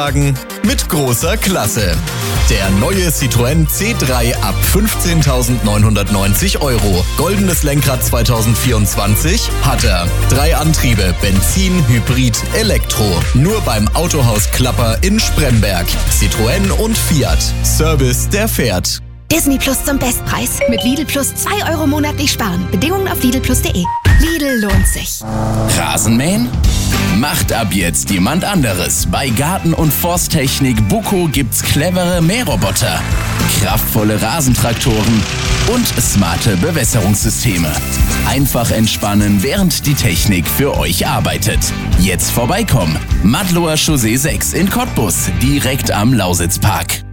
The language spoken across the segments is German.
Mit großer Klasse. Der neue Citroën C3 ab 15.990 €. Goldenes Lenkrad 2024 hat er. 3 Antriebe, Benzin, Hybrid, Elektro. Nur beim Autohaus Klapper in Spremberg. Citroën und Fiat. Service, der fährt. Disney Plus zum Bestpreis. Mit Lidl Plus 2 € monatlich sparen. Bedingungen auf lidlplus.de. Lidl lohnt sich. Rasenmähen? Macht ab jetzt jemand anderes. Bei Garten- und Forsttechnik Buco gibt's clevere Mähroboter, kraftvolle Rasentraktoren und smarte Bewässerungssysteme. Einfach entspannen, während die Technik für euch arbeitet. Jetzt vorbeikommen. Madloer Chaussee 6 in Cottbus, direkt am Lausitzpark.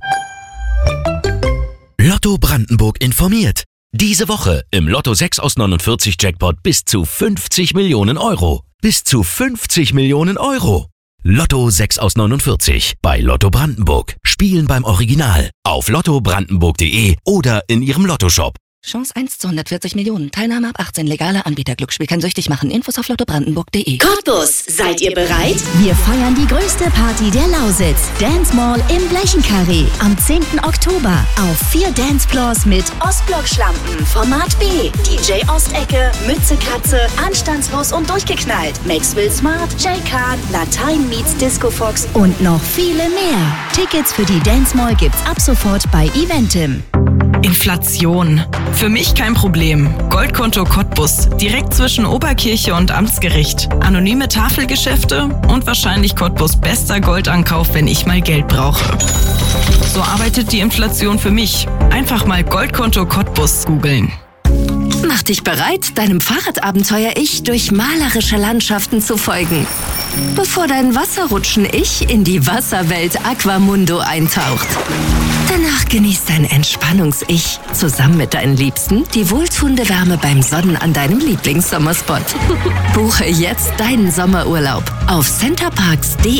Lotto Brandenburg informiert. Diese Woche im Lotto 6 aus 49 Jackpot bis zu 50 Millionen €. Bis zu 50 Millionen €. Lotto 6 aus 49 bei Lotto Brandenburg. Spielen beim Original. Auf lottobrandenburg.de oder in ihrem Lottoshop. Chance 1 zu 140 Millionen. Teilnahme ab 18. Legaler Anbieter. Glücksspiel kann süchtig machen. Infos auf lottobrandenburg.de. Cottbus, seid ihr bereit? Wir feiern die größte Party der Lausitz. Dance Mall im Blechenkarree. Am 10. Oktober. Auf 4 Dancefloors mit Ostblock-Schlampen, Format B, DJ Ostecke, Mütze Katze, Anstandslos und durchgeknallt, Maxwell Smart, Jay Khan, Latein meets Disco Fox und noch viele mehr. Tickets für die Dance Mall gibt's ab sofort bei Eventim. Inflation. Für mich kein Problem. Goldkonto Cottbus. Direkt zwischen Oberkirche und Amtsgericht. Anonyme Tafelgeschäfte und wahrscheinlich Cottbus bester Goldankauf, wenn ich mal Geld brauche. So arbeitet die Inflation für mich. Einfach mal Goldkonto Cottbus googeln. Mach dich bereit, deinem Fahrradabenteuer-Ich durch malerische Landschaften zu folgen. Bevor dein Wasserrutschen-Ich in die Wasserwelt Aquamundo eintaucht. Danach genießt dein Entspannungs-Ich zusammen mit deinen Liebsten die wohltuende Wärme beim Sonnen an deinem Lieblingssommerspot. Buche jetzt deinen Sommerurlaub auf centerparks.de.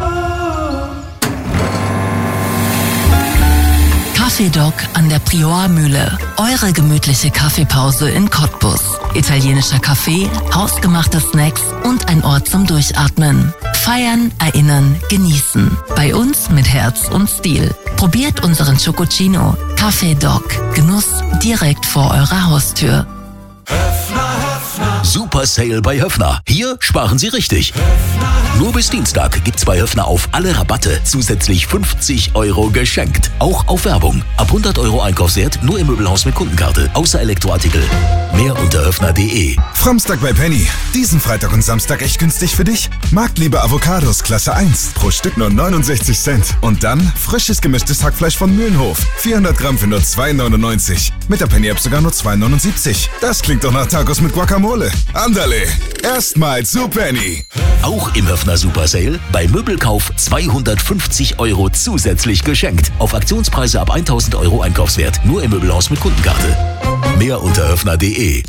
Kaffeedoc an der Priormühle. Eure gemütliche Kaffeepause in Cottbus. Italienischer Kaffee, hausgemachte Snacks und ein Ort zum Durchatmen. Feiern, erinnern, genießen. Bei uns mit Herz und Stil. Probiert unseren Chococino. Kaffeedoc. Genuss direkt vor eurer Haustür. Super Sale bei Höffner. Hier sparen Sie richtig. Nur bis Dienstag gibt's bei Höffner auf alle Rabatte zusätzlich 50 € geschenkt. Auch auf Werbung. Ab 100 € Einkaufswert nur im Möbelhaus mit Kundenkarte. Außer Elektroartikel. Mehr unter höffner.de. Fromstag bei Penny. Diesen Freitag und Samstag echt günstig für dich. Marktliebe Avocados Klasse 1. Pro Stück nur 69 Cent. Und dann frisches gemischtes Hackfleisch von Mühlenhof. 400 Gramm für nur 2,99. Mit der Penny-App sogar nur 2,79. Das klingt doch nach Tacos mit Guacamole. Andale. Erstmals zu Penny. Auch im Höffner Super Sale. Bei Möbelkauf 250 € zusätzlich geschenkt. Auf Aktionspreise ab 1.000 € Einkaufswert. Nur im Möbelhaus mit Kundenkarte. Mehr unter höffner.de.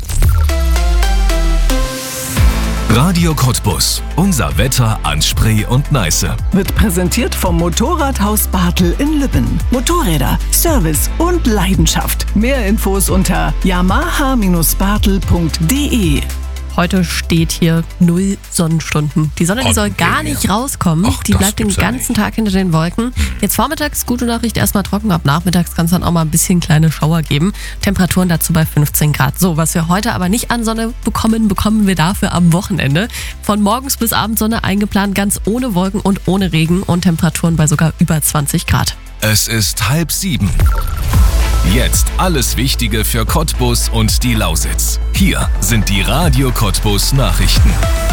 Radio Cottbus. Unser Wetter an Spree und Neiße. Wird präsentiert vom Motorradhaus Bartel in Lübben. Motorräder, Service und Leidenschaft. Mehr Infos unter yamaha-bartel.de. Heute steht hier 0 Sonnenstunden. Die Sonne, die soll gar nicht rauskommen. Ach, die bleibt den ganzen Tag hinter den Wolken. Jetzt vormittags, gute Nachricht, erstmal trocken. Ab nachmittags kann es dann auch mal ein bisschen kleine Schauer geben. Temperaturen dazu bei 15 Grad. So, was wir heute aber nicht an Sonne bekommen wir dafür am Wochenende. Von morgens bis abends Sonne eingeplant, ganz ohne Wolken und ohne Regen und Temperaturen bei sogar über 20 Grad. Es ist 6:30. Jetzt alles Wichtige für Cottbus und die Lausitz. Hier sind die Radio Cottbus Nachrichten.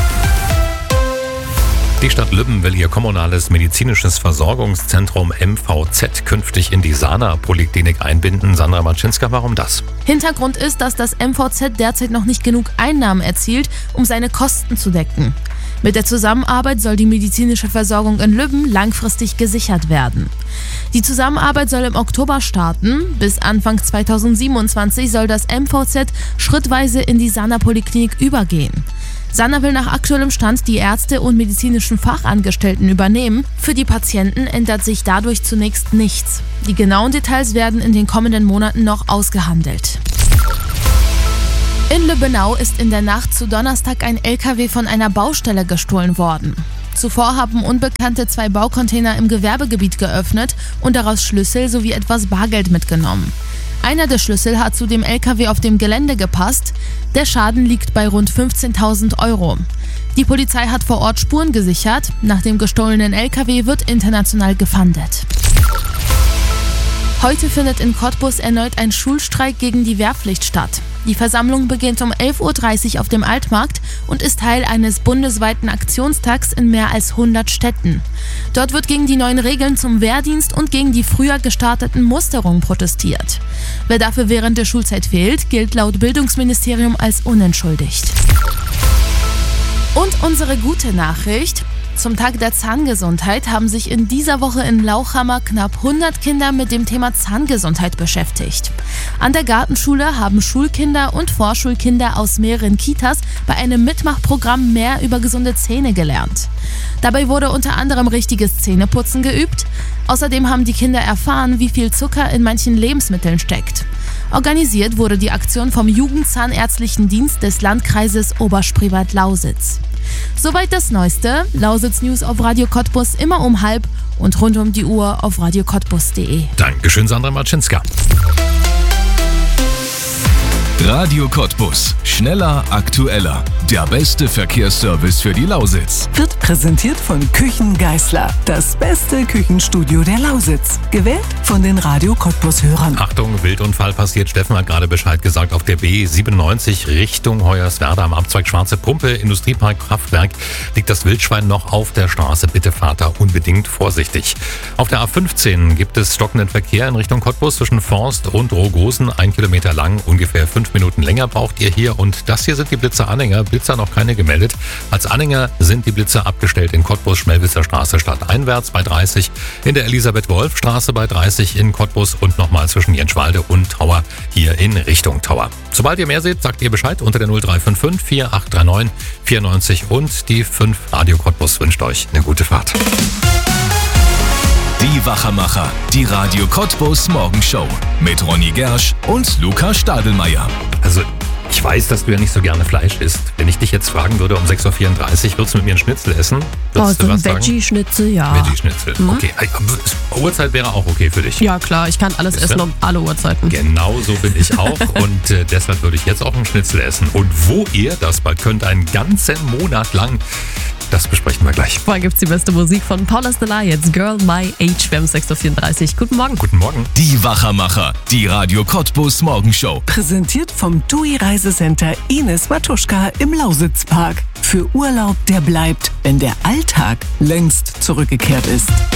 Die Stadt Lübben will ihr kommunales medizinisches Versorgungszentrum MVZ künftig in die Sana-Poliklinik einbinden. Sandra Matschinska, warum das? Hintergrund ist, dass das MVZ derzeit noch nicht genug Einnahmen erzielt, um seine Kosten zu decken. Mit der Zusammenarbeit soll die medizinische Versorgung in Lübben langfristig gesichert werden. Die Zusammenarbeit soll im Oktober starten. Bis Anfang 2027 soll das MVZ schrittweise in die Sana-Poliklinik übergehen. Sana will nach aktuellem Stand die Ärzte und medizinischen Fachangestellten übernehmen. Für die Patienten ändert sich dadurch zunächst nichts. Die genauen Details werden in den kommenden Monaten noch ausgehandelt. In Lübbenau ist in der Nacht zu Donnerstag ein LKW von einer Baustelle gestohlen worden. Zuvor haben Unbekannte 2 Baucontainer im Gewerbegebiet geöffnet und daraus Schlüssel sowie etwas Bargeld mitgenommen. Einer der Schlüssel hat zu dem LKW auf dem Gelände gepasst. Der Schaden liegt bei rund 15.000 Euro. Die Polizei hat vor Ort Spuren gesichert. Nach dem gestohlenen LKW wird international gefahndet. Heute findet in Cottbus erneut ein Schulstreik gegen die Wehrpflicht statt. Die Versammlung beginnt um 11.30 Uhr auf dem Altmarkt und ist Teil eines bundesweiten Aktionstags in mehr als 100 Städten. Dort wird gegen die neuen Regeln zum Wehrdienst und gegen die früher gestarteten Musterungen protestiert. Wer dafür während der Schulzeit fehlt, gilt laut Bildungsministerium als unentschuldigt. Und unsere gute Nachricht: Zum Tag der Zahngesundheit haben sich in dieser Woche in Lauchhammer knapp 100 Kinder mit dem Thema Zahngesundheit beschäftigt. An der Gartenschule haben Schulkinder und Vorschulkinder aus mehreren Kitas bei einem Mitmachprogramm mehr über gesunde Zähne gelernt. Dabei wurde unter anderem richtiges Zähneputzen geübt. Außerdem haben die Kinder erfahren, wie viel Zucker in manchen Lebensmitteln steckt. Organisiert wurde die Aktion vom Jugendzahnärztlichen Dienst des Landkreises Oberspreewald-Lausitz. Soweit das Neueste. Lausitz News auf Radio Cottbus immer um 12:30 und rund um die Uhr auf radiocottbus.de. Dankeschön, Sandra Marczynska. Radio Cottbus. Schneller, aktueller. Der beste Verkehrsservice für die Lausitz. Wird präsentiert von Küchen Geisler. Das beste Küchenstudio der Lausitz. Gewählt von den Radio Cottbus-Hörern. Achtung, Wildunfall passiert. Steffen hat gerade Bescheid gesagt. Auf der B97 Richtung Hoyerswerda am Abzweig Schwarze Pumpe, Industriepark Kraftwerk, liegt das Wildschwein noch auf der Straße. Bitte fahrt da unbedingt vorsichtig. Auf der A15 gibt es stockenden Verkehr in Richtung Cottbus zwischen Forst und Rogosen. 1 Kilometer lang, ungefähr 5 Minuten länger braucht ihr hier. Und das hier sind die Blitzer-Anhänger. Blitzer noch keine gemeldet. Als Anhänger sind die Blitzer abgestellt in Cottbus, Schmelwitzer Straße stadteinwärts bei 30, in der Elisabeth-Wolf-Straße bei 30 in Cottbus und nochmal zwischen Jenschwalde und Tauer hier in Richtung Tauer. Sobald ihr mehr seht, sagt ihr Bescheid unter der 0355 4839 94 und die 5 Radio Cottbus wünscht euch eine gute Fahrt. Die Wachermacher, die Radio Cottbus Morgenshow mit Ronny Gersch und Luca Stadelmeier. Also, ich weiß, dass du ja nicht so gerne Fleisch isst. Wenn ich dich jetzt fragen würde um 6.34 Uhr, würdest du mit mir einen Schnitzel essen? Würdest du was sagen? Veggie-Schnitzel, ja. Veggie-Schnitzel, okay. Uhrzeit wäre auch okay für dich. Ja klar, ich kann alles essen um alle Uhrzeiten. Genau so bin ich auch und deshalb würde ich jetzt auch einen Schnitzel essen. Und wo ihr das bald könnt, einen ganzen Monat lang, das besprechen wir gleich. Vorher gibt's die beste Musik von Paula Stella, jetzt Girl My Age, wir haben 6.34 Uhr. Guten Morgen. Guten Morgen. Die Wachermacher, die Radio Cottbus Morgenshow. Präsentiert vom TUI Reisecenter Ines Matuschka im Lausitzpark. Für Urlaub, der bleibt, wenn der Alltag längst zurückgekehrt ist.